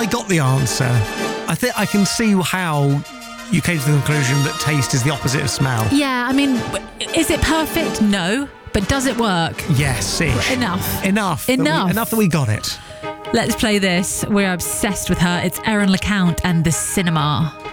I got the answer. I think I can see how you came to the conclusion that taste is the opposite of smell. Yeah, I mean, is it perfect? No. But does it work? Yes-ish. Enough. Enough that we got it. Let's play this. We're obsessed with her. It's Erin LeCount and The Cinema.